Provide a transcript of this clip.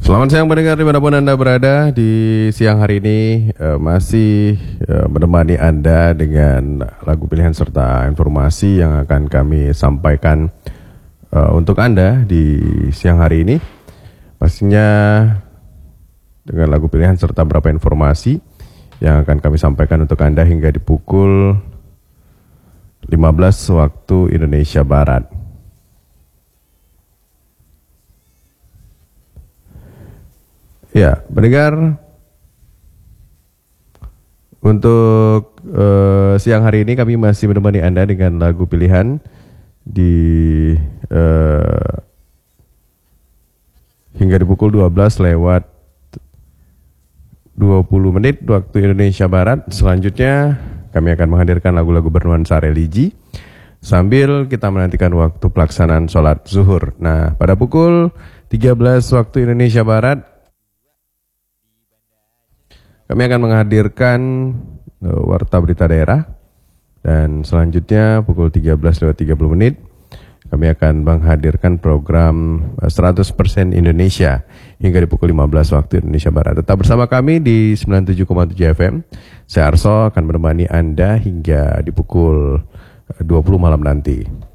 Selamat siang pendengar dimanapun Anda berada. Di siang hari ini masih menemani Anda dengan lagu pilihan serta informasi yang akan kami sampaikan untuk Anda di siang hari ini. Pastinya dengan lagu pilihan serta beberapa informasi yang akan kami sampaikan untuk Anda hingga di pukul 15 waktu Indonesia Barat. Ya, pendengar, untuk siang hari ini kami masih menemani Anda dengan lagu pilihan di hingga di pukul 12 lewat 20 menit waktu Indonesia Barat. Selanjutnya kami akan menghadirkan lagu-lagu bernuansa religi sambil kita menantikan waktu pelaksanaan sholat zuhur. Nah, pada pukul 13 waktu Indonesia Barat kami akan menghadirkan warta berita daerah, dan selanjutnya pukul 13:30 menit kami akan menghadirkan program 100% Indonesia hingga di pukul 15 waktu Indonesia Barat. Tetap bersama kami di 97,7 FM. Saya Arso akan menemani Anda hingga di pukul 20 malam nanti.